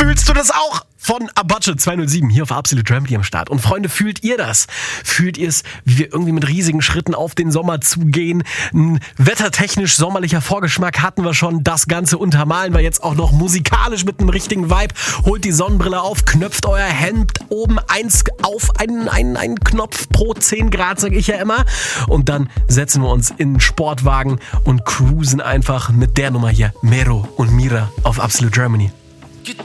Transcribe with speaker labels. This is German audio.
Speaker 1: Fühlst du das auch? Von Abache 207 hier auf Absolute Germany am Start. Und Freunde, fühlt ihr das? Fühlt ihr es, wie wir irgendwie mit riesigen Schritten auf den Sommer zugehen? Ein wettertechnisch sommerlicher Vorgeschmack hatten wir schon. Das Ganze untermalen wir jetzt auch noch musikalisch mit einem richtigen Vibe. Holt die Sonnenbrille auf, knöpft euer Hemd oben eins auf einen Knopf pro 10 Grad, sag ich ja immer. Und dann setzen wir uns in den Sportwagen und cruisen einfach mit der Nummer hier. Mero und Mira auf Absolute Germany.